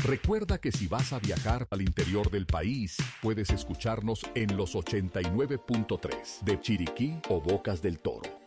Recuerda que si vas a viajar al interior del país, puedes escucharnos en los 89.3 de Chiriquí o Bocas del Toro.